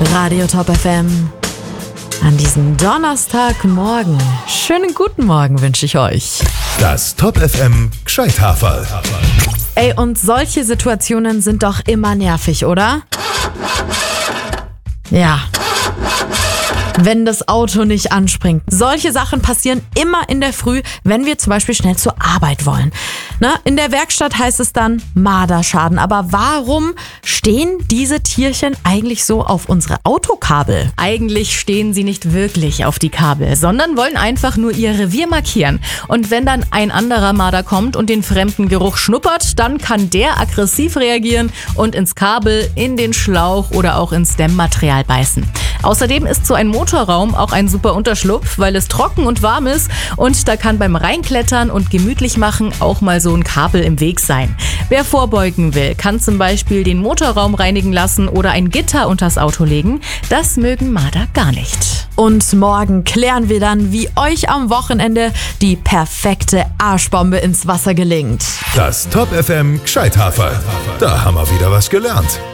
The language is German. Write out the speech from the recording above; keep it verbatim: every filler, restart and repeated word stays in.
Radio Top F M. An diesem Donnerstagmorgen. Schönen guten Morgen wünsche ich euch. Das Top F M Gscheithaferl. Ey, und solche Situationen sind doch immer nervig, oder? Ja. Wenn das Auto nicht anspringt. Solche Sachen passieren immer in der Früh, wenn wir zum Beispiel schnell zur Arbeit wollen. Na, in der Werkstatt heißt es dann Marderschaden. Aber warum stehen diese Tierchen eigentlich so auf unsere Autokabel? Eigentlich stehen sie nicht wirklich auf die Kabel, sondern wollen einfach nur ihr Revier markieren. Und wenn dann ein anderer Marder kommt und den fremden Geruch schnuppert, dann kann der aggressiv reagieren und ins Kabel, in den Schlauch oder auch ins Dämmmaterial beißen. Außerdem ist so ein Motorraum auch ein super Unterschlupf, weil es trocken und warm ist und da kann beim Reinklettern und gemütlich machen auch mal so ein Kabel im Weg sein. Wer vorbeugen will, kann zum Beispiel den Motorraum reinigen lassen oder ein Gitter unters Auto legen. Das mögen Marder gar nicht. Und morgen klären wir dann, wie euch am Wochenende die perfekte Arschbombe ins Wasser gelingt. Das Top F M Gscheithaferl. Da haben wir wieder was gelernt.